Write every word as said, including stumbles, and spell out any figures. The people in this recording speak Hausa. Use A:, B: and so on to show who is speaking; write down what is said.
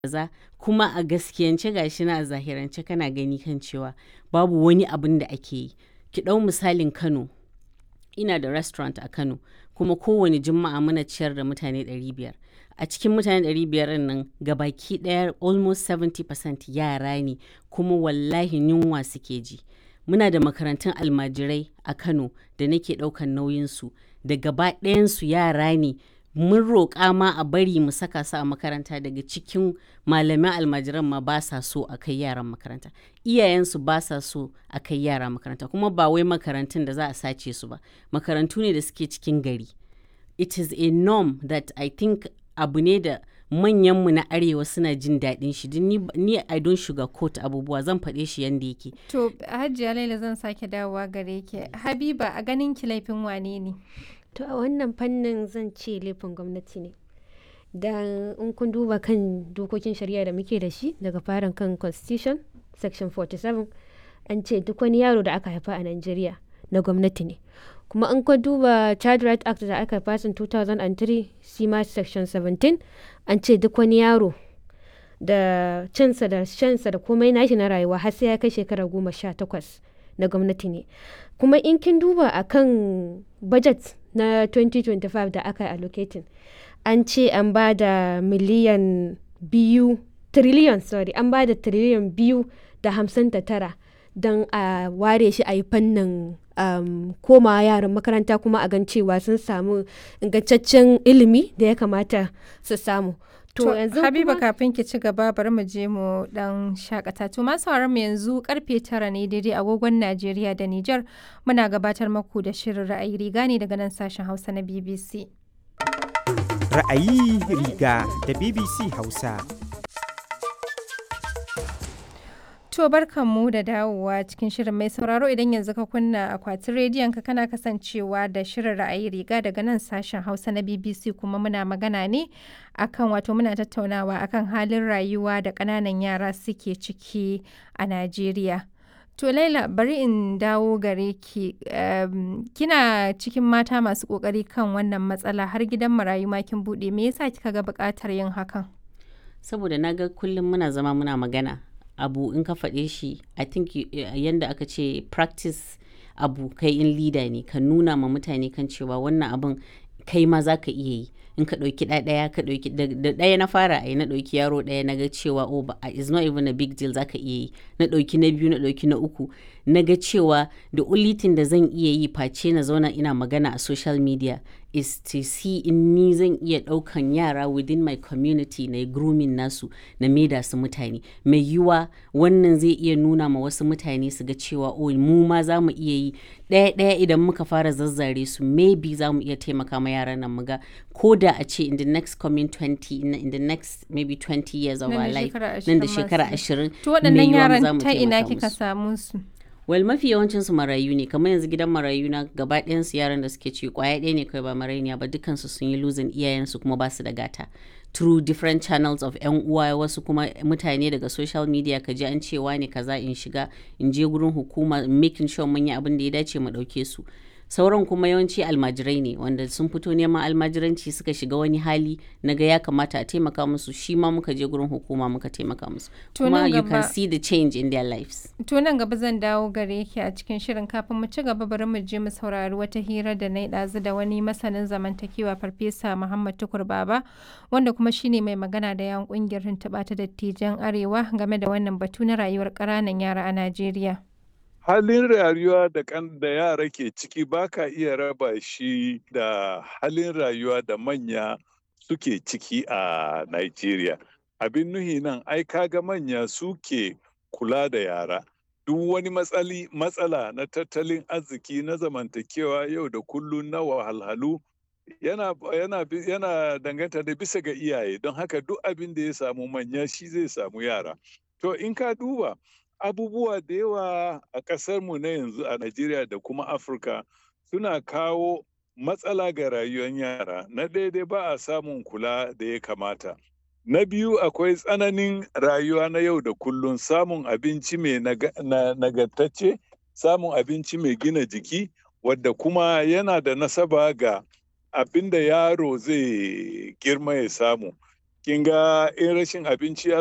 A: kaza, kuma a gaskiyance gashi na a zahirance kana gani kan cewa babu wani abin da ake yi. Ki ɗau misalin Kano, ina da restaurant a Kano kuma kowane Juma'a muna ciyar da mutane ɗari biyar. A cikin mutane ɗari biyar ɗin nan gabaki ɗaya almost seventy percent yara ne kuma wallahi yunwa suke ji. Muna da makarantun almajirai a Kano da nake ɗaukan nauyinsu da gaba ɗayansu yara ne. Mun roƙa ma a bari mu saka su a makaranta, daga cikin malaman almajiran ma ba sa so a kai yaran makaranta. Iyayensu ba sa so a kai yara makaranta, kuma ba wai makarantun da za a sace su ba. Makarantu ne da suke cikin gari. It is a norm that I think abu ne da manyanmu na arewa suna jin daɗin shi. Ni, ni I don't sugarcoat abubuwa, zan faɗe shi yanda yake.
B: To Hajiya Laila, zan sake dawowa gare ki. Habiba, a ganin ki laifin wane ne?
C: To a wannan fannin zan ce laifin gwamnati ne. Dan in kun duba kan dokokin shari'a da muke da shi daga farin kan constitution section forty-seven, an ce duk wani yaro da aka haifa a Najeriya na gwamnati ne. Kuma in kun duba Child Right Act da aka haifa two thousand three, C M A section seventeen, an ce duk wani yaro da cinsa da shansa da komai nashi na rayuwa har sai ya kai shekara goma sha takwas na gwamnati ne. Kuma in kin duba a kan budget na twenty twenty-five da aka allocating, an ce an ba da miliyan biyu trillion sorry an ba da trillion biyu da hamsin da tara don a ware shi a yi fannin um, koma yaran makaranta, kuma a gan cewa sun samu ingantaccen ilimi da ya kamata su samu.
B: To, yanzu Habiba, kafin ki ci gaba bari mu je mu dan shakata. To masu sauraron mu yanzu karfe tara ne daidai agogon Najeriya da Nijar. Muna gabatar maku da shirin ra'ayi riga ne daga nan sashen Hausa na B B C.
D: Ra'ayi riga da B B C Hausa.
B: To barkanmu da dawowa cikin shirin. Mai sauraro, idan yanzu ka kunna akwatin rediyon ka, kana kasancewa da shirin ra'ayi riga daga nan sashen Hausa na B B C, kuma muna magana ne akan wato muna tattaunawa akan halin rayuwa da ƙananan yara suke ciki a Najeriya. To Laila, bari in dawo gare ki. Um, kina cikin mata masu ƙoƙari kan wannan matsala, har gidan marayu ma kin buɗe. Me yasa kika ga buƙatar yin hakan?
A: Saboda na ga kullum muna zama muna magana. Abu in ka faɗe shi, I think yanda aka ce practice abu kai in leader ne, ka nuna ma mutane kan cewa wannan abin kai ma za ka iya yi. In ka ɗauki ɗaya ka ɗauki da ɗaya na fara ai na ɗauki yaro ɗaya na ga cewa oh ba is not even a big deal, za ka iya yi. Na ɗauki na biyu, na ɗauki na uku, na ga cewa the only thing da zan iya yi face na zauna ina magana a social media is to see in ni zan iya ɗaukan yara within my community na grooming nasu, na maida su mutane. Mai yiwa wannan zai iya nuna ma wasu mutane su ga cewa oh mu ma za mu iya yi. Ɗaya ɗaya idan muka fara zazzare su, maybe za mu iya taimaka ma yaran nan mu ga ko da a ce in the next coming twenty in the next maybe twenty years of our life, nan da shekara ashirin.
B: To waɗannan yaran ta ina kika samu su?
A: Well, mafi yawancin su marayu ne, kamar yanzu gidan marayu na gaba ɗayan su yaran da suke ci kwaya ɗaya ne kai ba marainiya ba, dukkan su sun yi losing iyayensu kuma ba su da gata through different channels of yan uwa, wasu kuma mutane daga social media ka ji an cewa ne kaza, in shiga in je gurin hukuma making sure mun yi abin da ya dace mu ɗauke su. Sauran kuma yawanci almajirai ne wanda sun fito neman almajiranci suka shiga wani hali na ga ya kamata a taimaka musu, shi ma muka je gurin hukuma muka taimaka musu. Kuma you can see the change in their lives.
B: To nan gaba zan dawo gare ki a cikin shirin. Kafin mu ci gaba bari mu je mu saurari wata hira da na yi ɗazu da wani masanin zamantakewa, Farfesa Muhammad Tukur Baba, wanda kuma shine mai magana da yawan ƙungiyar tuntuɓa ta dattijan Arewa game da wannan batu na rayuwar ƙananan yara a Najeriya.
E: Halin rayuwa da kan da yara ke ciki ba ka iya raba shi da halin rayuwa da manya suke ciki a Najeriya. Abin nuhi nan, ai kaga manya suke kula da yara. Duk wani matsali matsala na tattalin arziki, na zamantakewa yau da kullum, na wahalhalu yana yana yana danganta da bisa ga iyaye. Don haka duk abin da ya samu manya shi zai samu yara. To in ka duba abubuwa da yawa a ƙasarmu na yanzu a Najeriya da kuma Afirka suna kawo matsala ga rayuwar yara. Na daidai ba a samun kula da ya kamata. Na biyu, akwai tsananin rayuwa na yau da kullum, samun abinci mai nagartacce, samun abinci mai gina jiki, wadda kuma yana da nasaba ga abin da yaro zai girma ya samu. kin ga in rashin abinci ya